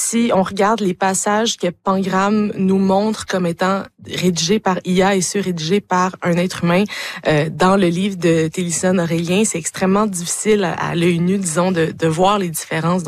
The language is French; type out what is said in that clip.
si on regarde les passages que Pangram nous montre comme étant rédigés par IA et surrédigés par un être humain dans le livre de Télison Aurélien, c'est extrêmement difficile à l'œil nu, disons, de voir les différences.